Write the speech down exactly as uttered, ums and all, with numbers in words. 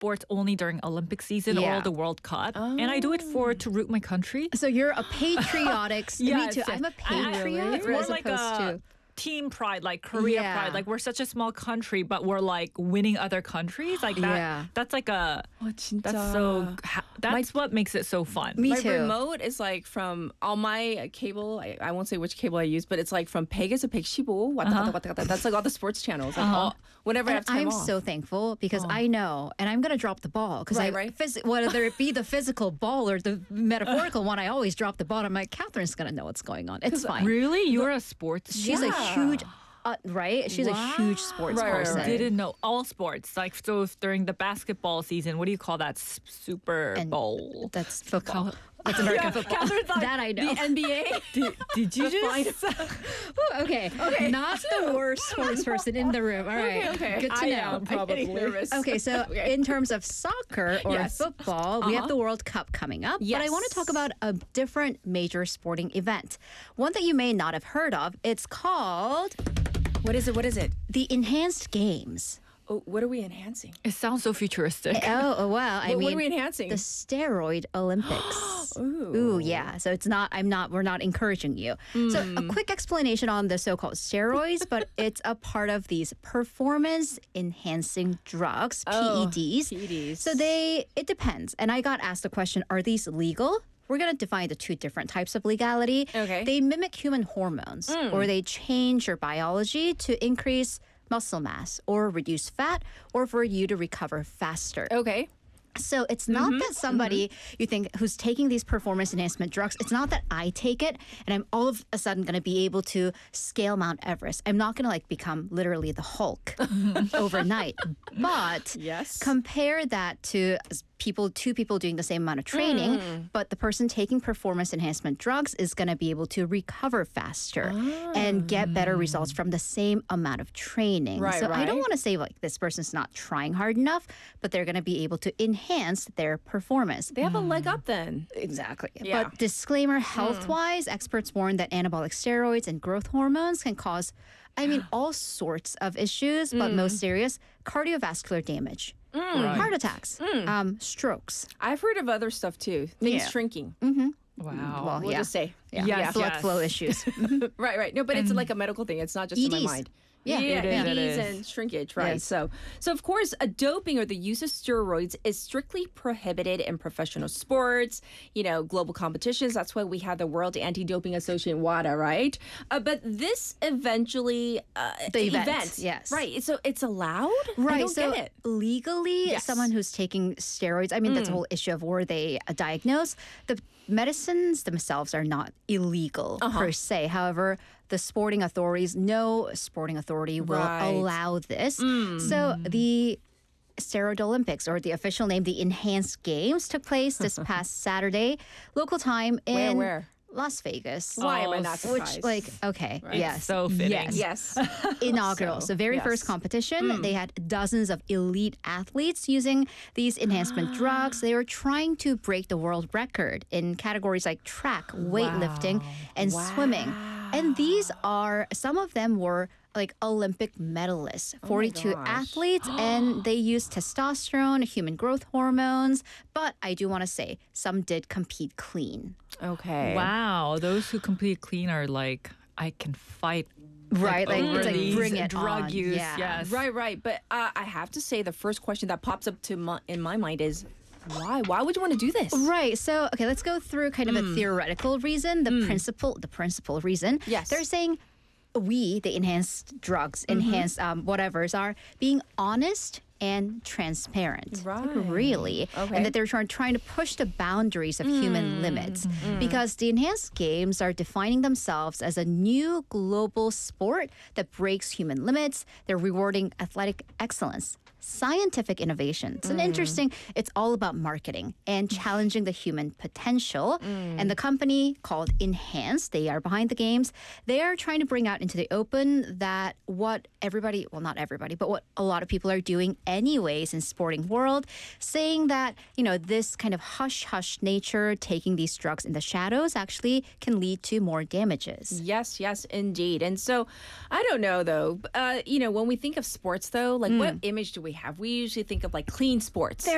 sports only during Olympic season Yeah. or the World Cup. And I do it for to root my country. So you're a patriotic. Me Yes, too. yes. I'm a I- I- patriot. It's more as like opposed a to. team pride, like Korea Yeah. pride. Like we're such a small country, but we're like winning other countries. Like that. Yeah. That's like a. 어, 진짜. That's so. ha- That's what makes it so fun. Me my too. remote is like from on my cable. I, I won't say which cable I use, but it's like from one hundred to one fifteen. 왔다 갔다 왔다 갔다. That's like all the sports channels. Like all, whenever I And have time I'm off. so thankful because I know, and I'm gonna drop the ball because Right, I right. phys- whether it be the physical ball or the metaphorical one, I always drop the ball. I'm like, Catherine's gonna know what's going on. It's fine. Really, you're a sports. She's a Yeah. huge, uh, right? She's a huge sports Right, right, person. right. Didn't know all sports. Like so, if during the basketball season, what do you call that? S- Super And Bowl. That's football. That's American football. Catherine thought That I know. the N B A. Did, did you just? Ooh, okay. Not the worst sports person in the room. All right. okay. Good to I know. am probably nervous. Okay, so Okay. in terms of soccer or Yes. football, we have Uh-huh. the World Cup coming up. But I want to Yes. talk about a different major sporting event. One that you may not have heard of. It's called What is it? What is it? the Enhanced Games. Oh, what are we enhancing? It sounds so futuristic. Oh, oh wow. I What- mean, what are we enhancing? The steroid Olympics. Ooh. Ooh, yeah. So it's not, I'm not, we're not encouraging you. So a quick explanation on the so-called steroids, but it's a part of these performance enhancing drugs, Oh, P E Ds. P E Ds. So they, it depends. And I got asked the question, are these legal? We're going to define the two different types of legality. Okay. They mimic human hormones or they change your biology to increase muscle mass or reduce fat or for you to recover faster. Okay. So it's not that somebody you think who's taking these performance enhancement drugs, it's not that I take it and I'm all of a sudden going to be able to scale Mount Everest. I'm not going to like become literally the Hulk overnight. But Yes. compare that to s- people, two people doing the same amount of training, but the person taking performance enhancement drugs is going to be able to recover faster and get better results from the same amount of training. Right, so I don't right. want to say like this person's not trying hard enough, but they're going to be able to enhance their performance. They have a leg up then. Exactly. Yeah. But disclaimer, health-wise, experts warn that anabolic steroids and growth hormones can cause, I mean, all sorts of issues, but most serious, cardiovascular damage, heart attacks, um, strokes. I've heard of other stuff too. Things Yeah. shrinking. Wow. Well, We'll yeah. just say. Yeah. Yes, Blood yes. flow issues. Right, right. No, but it's like a medical thing. It's not just in my E Ds. mind. Yeah, yeah, it is, it E Ds is. and shrinkage, right? Yes. So, so of course, a doping or the use of steroids is strictly prohibited in professional sports. You know, global competitions. That's why we have the World Anti-Doping Association, WADA, right? Uh, but this eventually, uh, The event, yes. right? So it's allowed, I Right. don't So get it. legally, Yes. someone who's taking steroids, I mean, that's a whole issue of were they uh, diagnosed. The medicines themselves are not illegal per se. However, the sporting authorities, no sporting authority will Right. allow this. So the Steroid Olympics, or the official name, the Enhanced Games, took place this past Saturday, local time in where? Las Vegas. Why am I not Which, surprised? like, okay, yes. So fitting. Yes. yes. Inaugural. So, So, very yes. first competition. They had dozens of elite athletes using these enhancement drugs. They were trying to break the world record in categories like track, weightlifting, and swimming. And these are, some of them were like Olympic medalists, forty-two gosh. athletes, and they used testosterone, human growth hormones. But I do want to say some did compete clean. Okay. Wow. Those who compete clean are like, I can fight. Right, like, over it's like these bring it drug on. use. Yeah. Yes. Right, right. But uh, I have to say, the first question that pops up to my, in my mind is, why? Why would you want to do this? Right. So, okay, let's go through kind of a theoretical reason, the principle, the principal reason. Yes. They're saying we, the enhanced drugs, enhanced um, whatevers, are being honest and transparent. Like, Right. really. Okay. And that they're trying, trying to push the boundaries of human limits. Because the enhanced games are defining themselves as a new global sport that breaks human limits. They're rewarding athletic excellence, scientific innovation. It's an interesting, it's all about marketing and challenging the human potential. And the company called Enhance, they are behind the games. They are trying to bring out into the open that what everybody, well, not everybody, but what a lot of people are doing anyways in sporting world, saying that, you know, this kind of hush hush nature, taking these drugs in the shadows actually can lead to more damages. Yes, yes, indeed. And so, I don't know though. Uh, you know, when we think of sports, though, like what image do we have? We usually think of like clean sports. There